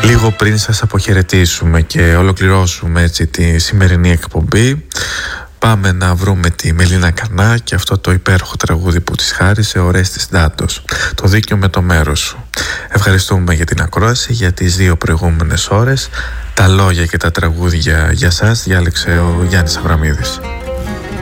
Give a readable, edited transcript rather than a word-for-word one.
Λίγο πριν σας αποχαιρετήσουμε και ολοκληρώσουμε έτσι τη σημερινή εκπομπή, πάμε να βρούμε τη Μελίνα Κανά και αυτό το υπέροχο τραγούδι που της χάρισε ο Ορέστης Ντάντος, το δίκιο με το μέρος σου. Ευχαριστούμε για την ακρόαση για τις 2 προηγούμενες ώρες. Τα λόγια και τα τραγούδια για σας διάλεξε ο Γιάννης Αβραμίδης.